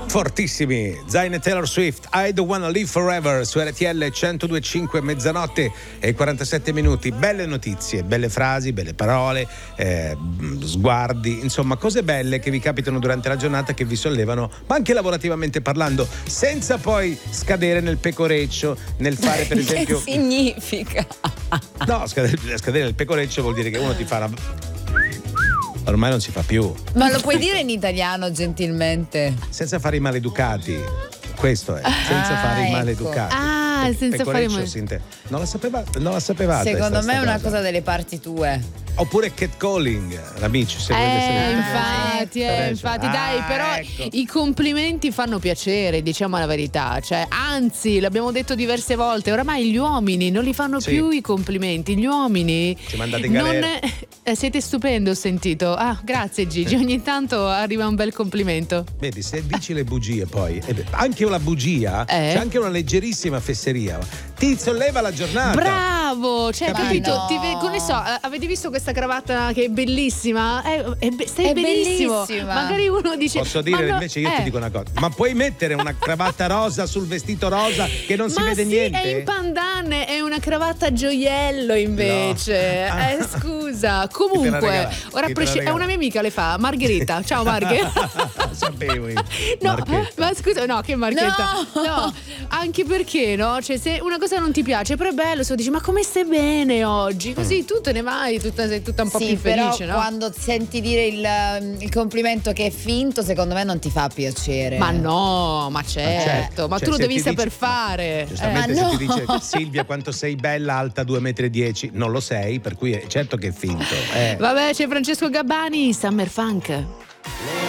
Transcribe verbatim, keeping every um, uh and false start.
Fortissimi, Zayn e Taylor Swift, I Don't Wanna Live Forever su R T L centodue e cinque, mezzanotte e quarantasette minuti. Belle notizie, belle frasi, belle parole, eh, sguardi, insomma cose belle che vi capitano durante la giornata, che vi sollevano, ma anche lavorativamente parlando, senza poi scadere nel pecoreccio, nel fare per esempio... Che significa? No, scadere, scadere nel pecoreccio vuol dire che uno ti fa una... Ormai non si fa più. Ma lo puoi dire in italiano gentilmente? Senza fare i maleducati. Questo è, senza ah, fare ecco. i maleducati. Ah, Pe- senza fare i pecoreccio, male- non la sapeva, non la sapevate. Secondo sta, me sta è una cosa. cosa delle parti tue. Oppure catcalling, amici, se volete Eh, sapere. infatti, eh, infatti, Ah, dai, però ecco. i complimenti fanno piacere, diciamo la verità. Cioè, anzi, l'abbiamo detto diverse volte, oramai gli uomini non li fanno Sì. più i complimenti. Gli uomini Ci mandate in non galera. eh, siete stupendo, ho sentito. Ah, grazie Gigi, ogni tanto arriva un bel complimento. Vedi, se dici le bugie poi, eh beh, anche una bugia, Eh? c'è anche una leggerissima fesseria, ti solleva la giornata. Bravo, cioè, Capito? capito? No. Ti ve- che ne so, eh, avete visto questa cravatta che è bellissima? Eh, è be- stai È benissimo. bellissima. Magari uno dice. Posso dire "Ma no, invece io eh, ti dico una cosa, ma puoi mettere una cravatta rosa sul vestito rosa che non si ma vede sì, niente? è in pandanne, è una cravatta gioiello invece. No. Eh, scusa. Chi te l'ha Comunque, regalata? ora Chi te l'ha presci- è regalata? una mia amica le fa, Margherita. Ciao Marghe. Sapevo io. No, Marchetta. ma scusa, no, che Marchetta. No. No, anche perché, no? Cioè, se una cosa non ti piace, però è bello, se dici, ma come stai bene oggi? Così tu te ne vai, tutta, sei tutta un po' Sì, più però felice, no? quando senti dire il, il complimento che è finto, secondo me non ti fa piacere. Ma no, ma certo, ma Cioè, tu lo se devi ti saper dice- fare. Giustamente Eh, se ma ti no. dice Silvia quanto sei bella, alta due metri e dieci, non lo sei, per cui è certo che è finto. Eh. Vabbè, c'è Francesco Gabbani, Summer Funk.